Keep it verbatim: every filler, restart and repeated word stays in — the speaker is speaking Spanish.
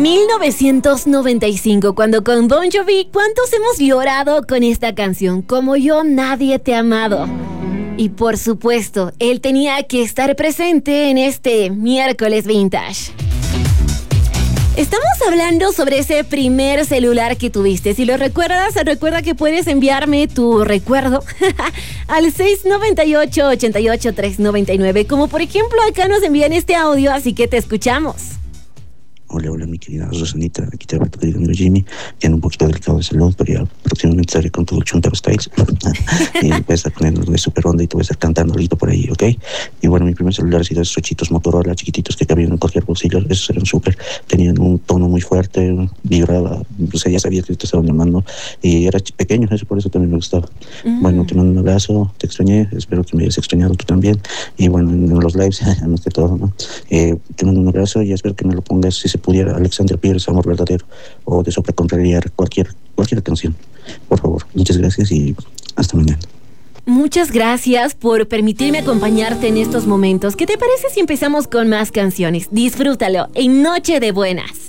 mil novecientos noventa y cinco, cuando con Bon Jovi, ¿cuántos hemos llorado con esta canción? Como yo, nadie te ha amado. Y por supuesto, él tenía que estar presente en este miércoles vintage. Estamos hablando sobre ese primer celular que tuviste. Si lo recuerdas, recuerda que puedes enviarme tu recuerdo al seis nueve ocho, ocho ocho, tres nueve nueve. Como por ejemplo acá nos envían este audio, así que te escuchamos. Hola, hola, mi querida Rosanita. Aquí te habla tu querido amigo Jimmy. Tiene un poquito delicado de salud, pero ya próximamente estaré con tu Chuntaro Styles. Y voy a estar poniendo de super onda y te voy a estar cantando algo por ahí, ¿ok? Y bueno, mi primer celular ha sido esos ochitos Motorola chiquititos que cabían en cualquier bolsillo. Esos eran súper. Tenían un tono muy fuerte, vibraba. O sea, ya sabía que te estaban llamando. Y era pequeño, eso por eso también me gustaba. Mm. Bueno, te mando un abrazo, te extrañé. Espero que me hayas extrañado tú también. Y bueno, en, en los lives, más que todo, ¿no? Eh, te mando un abrazo y espero que me lo pongas, si se pudiera, Alexander Pierce, Amor Verdadero, o de Sopra Contrariar, cualquier, cualquier canción. Por favor, muchas gracias y hasta mañana. Muchas gracias por permitirme acompañarte en estos momentos. ¿Qué te parece si empezamos con más canciones? Disfrútalo en Noche de Buenas.